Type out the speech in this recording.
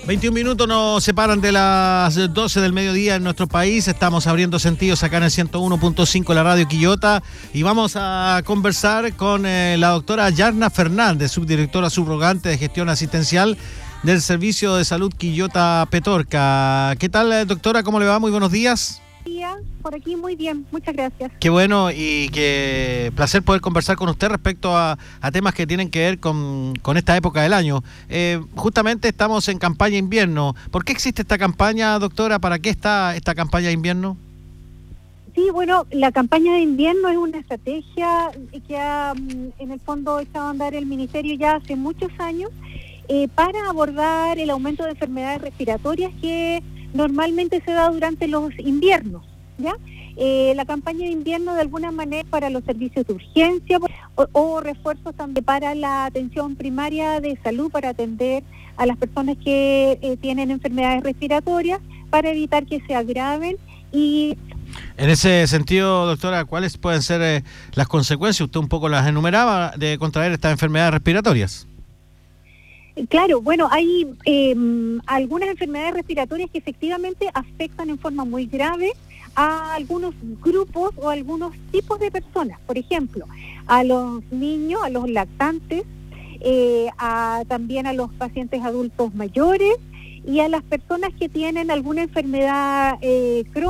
21 minutos nos separan de las 12 del mediodía en nuestro país. Estamos abriendo sentidos acá en el 101.5 la radio Quillota y vamos a conversar con la doctora Yarna Fernández, subdirectora subrogante de gestión asistencial del Servicio de Salud Quillota Petorca. ¿Qué tal, doctora? ¿Cómo le va? Muy buenos días. Por aquí muy bien, muchas gracias. Qué bueno y qué placer poder conversar con usted respecto a temas que tienen que ver con esta época del año. Justamente estamos en campaña invierno. ¿Por qué existe esta campaña, doctora? ¿Para qué está esta campaña de invierno? Sí, bueno, la campaña de invierno es una estrategia que ha en el fondo echado a andar el Ministerio ya hace muchos años para abordar el aumento de enfermedades respiratorias que normalmente se da durante los inviernos, ¿ya? La campaña de invierno de alguna manera para los servicios de urgencia o refuerzos también para la atención primaria de salud para atender a las personas que tienen enfermedades respiratorias para evitar que se agraven y... En ese sentido, doctora, ¿cuáles pueden ser las consecuencias? Usted un poco las enumeraba de contraer estas enfermedades respiratorias. Claro, bueno, hay algunas enfermedades respiratorias que efectivamente afectan en forma muy grave a algunos grupos o algunos tipos de personas. Por ejemplo, a los niños, a los lactantes, también a los pacientes adultos mayores y a las personas que tienen alguna enfermedad crónica